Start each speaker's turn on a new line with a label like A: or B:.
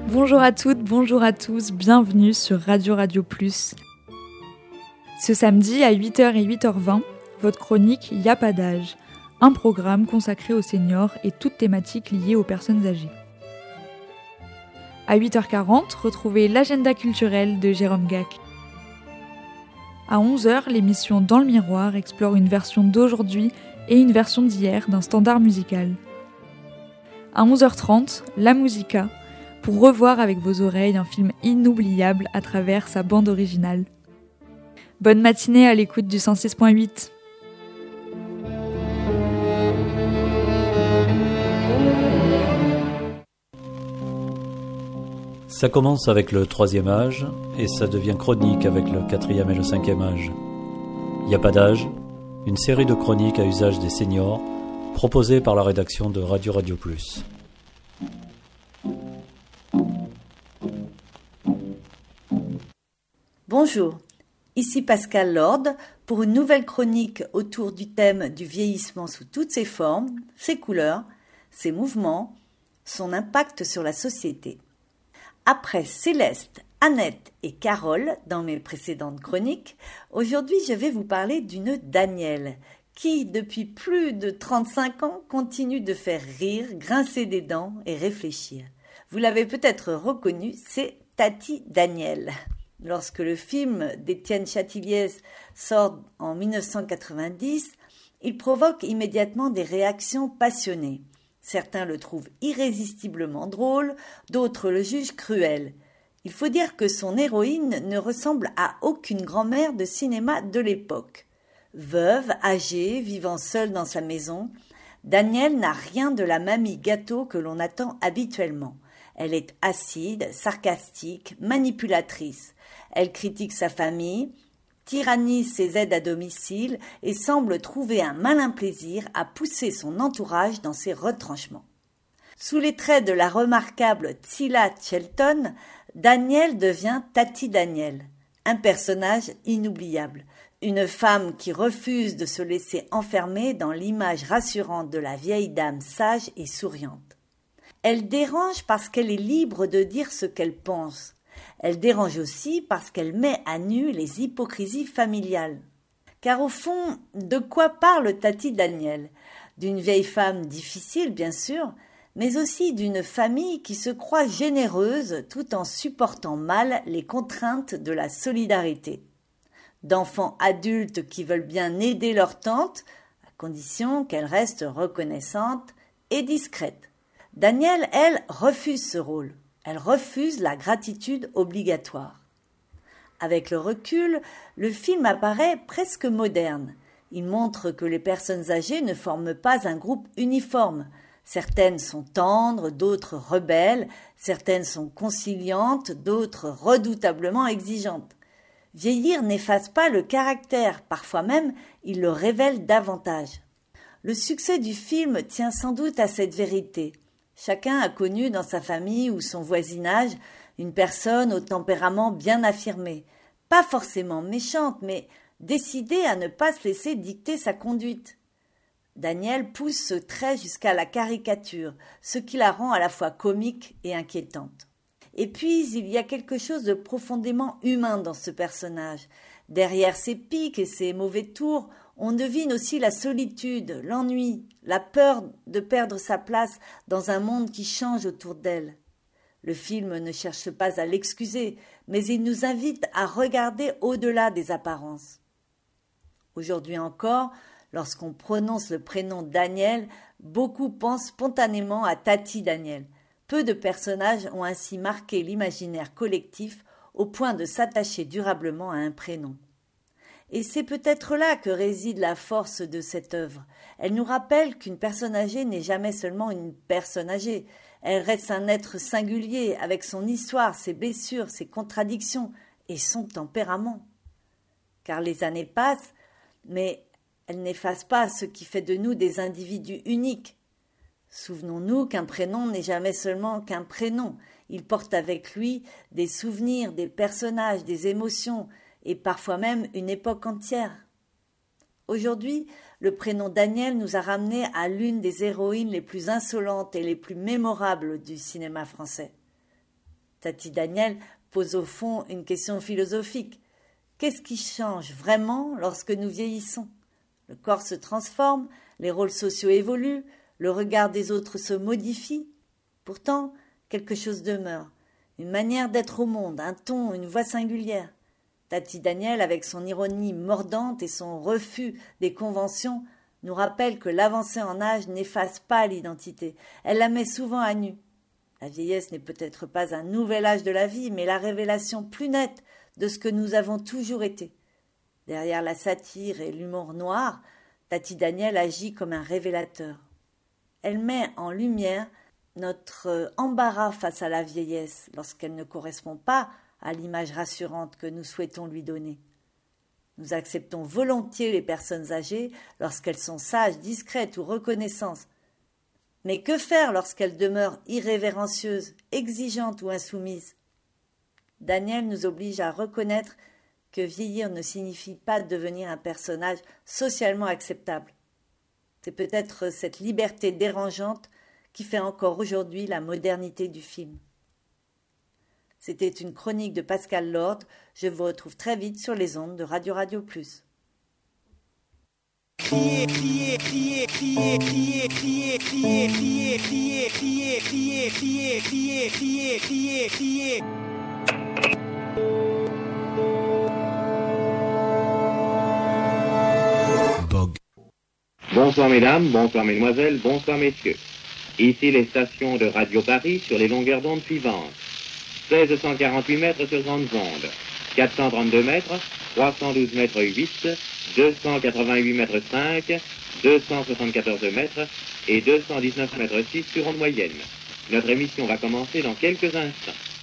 A: Bonjour à toutes, bonjour à tous, bienvenue sur Radio Plus. Ce samedi à 8h et 8h20, votre chronique Y a pas d'âge, un programme consacré aux seniors et toutes thématiques liées aux personnes âgées. À 8h40, retrouvez l'agenda culturel de Jérôme Gac. À 11h, l'émission Dans le miroir explore une version d'aujourd'hui et une version d'hier d'un standard musical. À 11h30, La Musica, pour revoir avec vos oreilles un film inoubliable à travers sa bande originale. Bonne matinée à l'écoute du 106.8.
B: Ça commence avec le 3e âge et ça devient chronique avec le 4e et le 5e âge. Y a pas d'âge, une série de chroniques à usage des seniors proposée par la rédaction de Radio Plus.
C: Bonjour, ici Pascal Lord pour une nouvelle chronique autour du thème du vieillissement sous toutes ses formes, ses couleurs, ses mouvements, son impact sur la société. Après Céleste, Annette et Carole dans mes précédentes chroniques, aujourd'hui je vais vous parler d'une Danielle qui, depuis plus de 35 ans, continue de faire rire, grincer des dents et réfléchir. Vous l'avez peut-être reconnue, c'est Tati Daniel. Lorsque le film d'Étienne Châtilliez sort en 1990, il provoque immédiatement des réactions passionnées. Certains le trouvent irrésistiblement drôle, d'autres le jugent cruel. Il faut dire que son héroïne ne ressemble à aucune grand-mère de cinéma de l'époque. Veuve, âgée, vivant seule dans sa maison, Danielle n'a rien de la mamie gâteau que l'on attend habituellement. Elle est acide, sarcastique, manipulatrice. Elle critique sa famille, tyrannise ses aides à domicile et semble trouver un malin plaisir à pousser son entourage dans ses retranchements. Sous les traits de la remarquable Tsila Shelton, Danielle devient Tati Daniel, un personnage inoubliable, une femme qui refuse de se laisser enfermer dans l'image rassurante de la vieille dame sage et souriante. Elle dérange parce qu'elle est libre de dire ce qu'elle pense. Elle dérange aussi parce qu'elle met à nu les hypocrisies familiales. Car au fond, de quoi parle Tati Daniel ? D'une vieille femme difficile, bien sûr, mais aussi d'une famille qui se croit généreuse tout en supportant mal les contraintes de la solidarité. D'enfants adultes qui veulent bien aider leur tante, à condition qu'elle reste reconnaissante et discrète. Danielle, elle, refuse ce rôle. Elle refuse la gratitude obligatoire. Avec le recul, le film apparaît presque moderne. Il montre que les personnes âgées ne forment pas un groupe uniforme. Certaines sont tendres, d'autres rebelles, certaines sont conciliantes, d'autres redoutablement exigeantes. Vieillir n'efface pas le caractère, parfois même il le révèle davantage. Le succès du film tient sans doute à cette vérité. Chacun a connu dans sa famille ou son voisinage une personne au tempérament bien affirmé, pas forcément méchante, mais décidée à ne pas se laisser dicter sa conduite. Danielle pousse ce trait jusqu'à la caricature, ce qui la rend à la fois comique et inquiétante. Et puis, il y a quelque chose de profondément humain dans ce personnage. Derrière ses piques et ses mauvais tours, on devine aussi la solitude, l'ennui, la peur de perdre sa place dans un monde qui change autour d'elle. Le film ne cherche pas à l'excuser, mais il nous invite à regarder au-delà des apparences. Aujourd'hui encore, lorsqu'on prononce le prénom Daniel, beaucoup pensent spontanément à Tati Daniel. Peu de personnages ont ainsi marqué l'imaginaire collectif au point de s'attacher durablement à un prénom. Et c'est peut-être là que réside la force de cette œuvre. Elle nous rappelle qu'une personne âgée n'est jamais seulement une personne âgée. Elle reste un être singulier, avec son histoire, ses blessures, ses contradictions et son tempérament. Car les années passent, mais elles n'effacent pas ce qui fait de nous des individus uniques. Souvenons-nous qu'un prénom n'est jamais seulement qu'un prénom. Il porte avec lui des souvenirs, des personnages, des émotions, et parfois même une époque entière. Aujourd'hui, le prénom Daniel nous a ramenés à l'une des héroïnes les plus insolentes et les plus mémorables du cinéma français. Tati Daniel pose au fond une question philosophique. Qu'est-ce qui change vraiment lorsque nous vieillissons? Le corps se transforme, les rôles sociaux évoluent, le regard des autres se modifie. Pourtant, quelque chose demeure, une manière d'être au monde, un ton, une voix singulière. Tati Daniel, avec son ironie mordante et son refus des conventions, nous rappelle que l'avancée en âge n'efface pas l'identité, elle la met souvent à nu. La vieillesse n'est peut-être pas un nouvel âge de la vie, mais la révélation plus nette de ce que nous avons toujours été. Derrière la satire et l'humour noir, Tati Daniel agit comme un révélateur. Elle met en lumière notre embarras face à la vieillesse lorsqu'elle ne correspond pas à l'image rassurante que nous souhaitons lui donner. Nous acceptons volontiers les personnes âgées lorsqu'elles sont sages, discrètes ou reconnaissantes. Mais que faire lorsqu'elles demeurent irrévérencieuses, exigeantes ou insoumises? Daniel nous oblige à reconnaître que vieillir ne signifie pas devenir un personnage socialement acceptable. C'est peut-être cette liberté dérangeante qui fait encore aujourd'hui la modernité du film. C'était une chronique de Pascal Lord. Je vous retrouve très vite sur les ondes de Radio Radio Plus.
D: Crier, crier, crier, crier, crier, crier, crier, crier, crier, crier, crier, crier, crier, crier, crier, crier.
E: Bonsoir mesdames, bonsoir mesdemoiselles, bonsoir messieurs. Ici les stations de Radio Paris sur les longueurs d'onde suivantes. 1648 mètres sur grandes ondes, 432 mètres, 312 mètres 8, 288 mètres 5, 274 mètres et 219 mètres 6 sur onde moyenne. Notre émission va commencer dans quelques instants.